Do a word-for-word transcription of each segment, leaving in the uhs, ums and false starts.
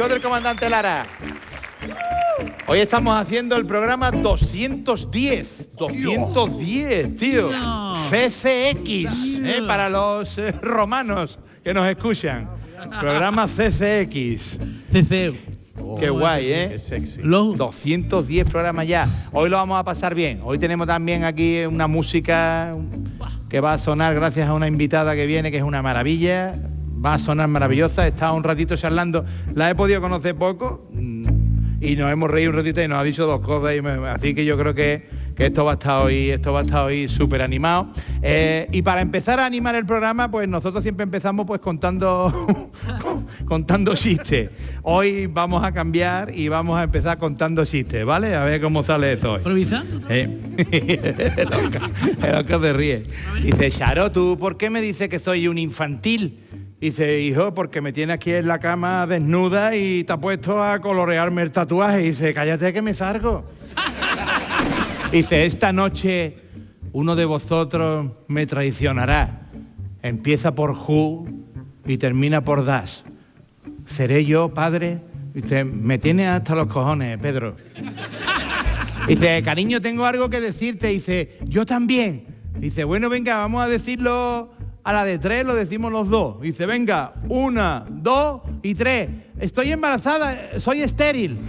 show del comandante Lara. Hoy estamos haciendo el programa doscientos diez. doscientos diez, tío. C C X, ¿eh? Para los eh, romanos que nos escuchan. Programa C C X. C C. Oh, qué guay, ¿eh? Qué sexy. doscientos diez programas ya. Hoy lo vamos a pasar bien. Hoy tenemos también aquí una música que va a sonar gracias a una invitada que viene, que es una maravilla. Va a sonar maravillosa. Está un ratito charlando. La he podido conocer poco y nos hemos reído un ratito y nos ha dicho dos cosas. Y me, así que yo creo que, que esto va a estar hoy, esto va a estar hoy súper animado. Eh, y para empezar a animar el programa, pues nosotros siempre empezamos pues contando, contando chistes. Hoy vamos a cambiar y vamos a empezar contando chistes, ¿vale? A ver cómo sale esto hoy. ¿Improvisando? Eh, el Oscar, el Oscar se ríe. Dice, Charo, ¿tú por qué me dices que soy un infantil? Dice, hijo, porque me tienes aquí en la cama desnuda y te has puesto a colorearme el tatuaje. Dice, cállate que me salgo. Dice, esta noche uno de vosotros me traicionará. Empieza por Who y termina por Das. ¿Seré yo, padre? Dice, me tienes hasta los cojones, Pedro. Dice, cariño, tengo algo que decirte. Dice, yo también. Dice, bueno, venga, vamos a decirlo a la de tres, lo decimos los dos. Dice, venga, una, dos y tres. Estoy embarazada, soy estéril.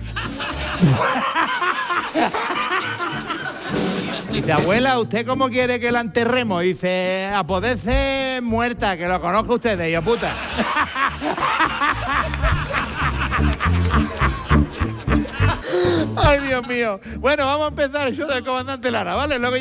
Dice, abuela, ¿usted cómo quiere que la enterremos? Dice, a poder ser muerta, que lo conozco ustedes, yo puta. Ay, Dios mío. Bueno, vamos a empezar el show del comandante Lara, ¿vale? Luego